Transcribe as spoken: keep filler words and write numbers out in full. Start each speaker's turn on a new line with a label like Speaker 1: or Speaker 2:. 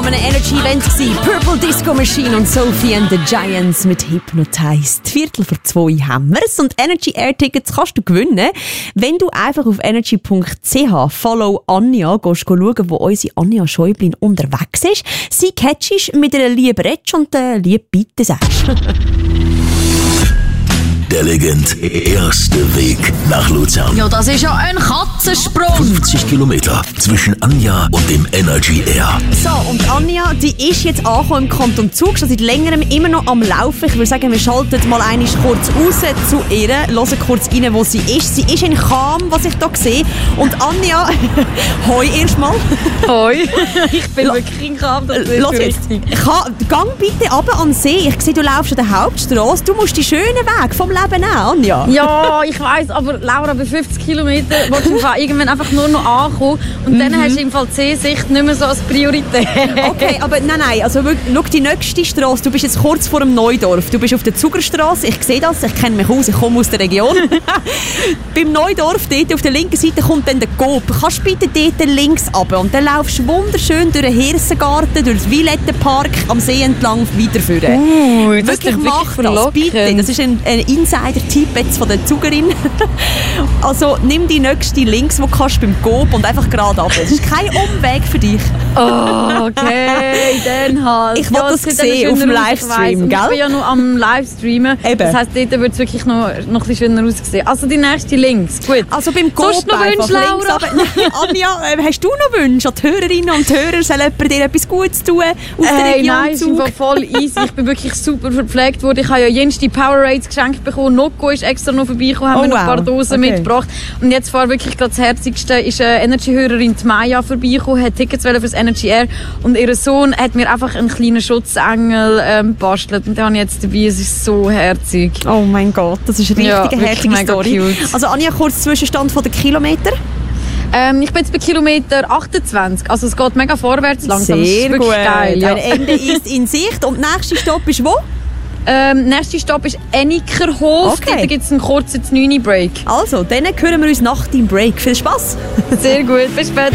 Speaker 1: Ein Energy-Event war Purple Disco Machine und Sophie and the Giants mit Hypnotized. Viertel vor zwei haben wir's und Energy Air Tickets kannst du gewinnen, wenn du einfach auf energy punkt c h follow Anja gehst schauen, wo unsere Anja Schäublin unterwegs ist. Sie catchst mit einer lieben Retsch und äh, lieb bitte sagst.
Speaker 2: Der Legend erste Weg nach Luzern.
Speaker 1: Ja, das ist ja ein Katzensprung.
Speaker 2: fünfzig Kilometer zwischen Anja und dem Energy Air.
Speaker 1: So, und Anja, die ist jetzt angekommen im Kanton Zug, schon seit längerem immer noch am Laufen. Ich würde sagen, wir schalten mal einmal kurz raus zu ihr, hören kurz rein, wo sie ist. Sie ist in Cham, was ich hier sehe. Und Anja, hoi erstmal.
Speaker 3: Hoi, ich bin La- wirklich in Cham, das ist
Speaker 1: Lass jetzt. Gang bitte runter an den See. Ich sehe, du laufst an der Hauptstrasse. Du musst die schönen Wege vom Leben auch, Anja.
Speaker 3: Ja, ich weiss, aber Laura, bei fünfzig Kilometern willst du irgendwann einfach nur noch ankommen und mhm. dann hast du im Fall die Seesicht nicht mehr so als Priorität.
Speaker 1: Okay, aber nein, nein, also schau, die nächste Strasse, du bist jetzt kurz vor dem Neudorf, du bist auf der Zugerstrasse, ich sehe das, ich kenne mich aus, ich komme aus der Region. Beim Neudorf, dort auf der linken Seite, kommt dann der Coop. Kannst du bitte dort links runter und dann laufst du wunderschön durch den Hirsengarten, durch den Violettenpark am See entlang weiterführen.
Speaker 3: Uh, das
Speaker 1: wirklich, mach das,
Speaker 3: verlockend.
Speaker 1: bitte. Das ist ein, ein Insider-Tipp jetzt von der Zugerin. Also nimm die nächste links, die du kannst beim Coop und einfach gerade ab. Es ist kein Umweg für dich.
Speaker 3: Oh, okay, dann halt.
Speaker 1: Ich wollte
Speaker 3: ja,
Speaker 1: das sehen auf dem Livestream, gell?
Speaker 3: Ich bin ja noch am Livestreamen.
Speaker 1: Eben.
Speaker 3: Das heisst, dort wird es wirklich noch, noch ein bisschen schöner aussehen. Also die nächste links, gut.
Speaker 1: Also beim Coop
Speaker 3: Sonst noch
Speaker 1: einfach
Speaker 3: Wünsche,
Speaker 1: links
Speaker 3: Laura?
Speaker 1: runter. Anja, äh, hast du noch Wünsche an die Hörerinnen und Hörer? Soll jemand dir etwas Gutes tun aus der
Speaker 3: Hey,
Speaker 1: Region
Speaker 3: nein, es ist
Speaker 1: Zug?
Speaker 3: einfach voll easy. Ich bin wirklich super verpflegt worden. Ich habe ja jenste Powerades geschenkt bekommen. Nocco ist extra noch vorbeigekommen, haben
Speaker 1: Oh,
Speaker 3: mir noch ein paar
Speaker 1: wow.
Speaker 3: Dosen
Speaker 1: Okay.
Speaker 3: mitgebracht. Und jetzt war wirklich gerade das Herzigste, ist eine Energy-Hörerin, die Maya, vorbeigekommen, hat Tickets für das Energy Air und ihr Sohn hat mir einfach einen kleinen Schutzengel ähm, bastelt und den habe ich jetzt dabei. Es ist so herzig.
Speaker 1: Oh mein Gott, das ist eine
Speaker 3: Ja,
Speaker 1: richtige
Speaker 3: wirklich
Speaker 1: herzige
Speaker 3: mega
Speaker 1: Story.
Speaker 3: cute.
Speaker 1: Also Anja, kurz Zwischenstand von den Kilometern.
Speaker 3: Ähm, ich bin jetzt bei Kilometer achtundzwanzig, also es geht mega vorwärts langsam. Das ist
Speaker 1: Sehr
Speaker 3: wirklich
Speaker 1: gut.
Speaker 3: geil. Ja.
Speaker 1: Ein Ende ist in Sicht und der nächste Stopp ist wo?
Speaker 3: Ähm, nächster Stopp ist Enikerhof.
Speaker 1: Okay.
Speaker 3: Da gibt es einen kurzen neun Break.
Speaker 1: Also, dann hören wir uns nach dem Break. Viel Spaß!
Speaker 3: Sehr gut, bis später.